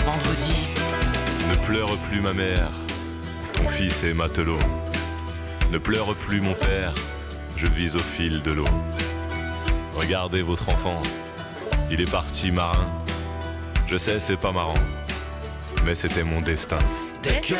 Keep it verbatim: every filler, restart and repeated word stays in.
vendredi. Ne pleure plus ma mère, ton fils est matelot. Ne pleure plus mon père, je vis au fil de l'eau. Regardez votre enfant, il est parti marin. Je sais c'est pas marrant, mais c'était mon destin. Dès que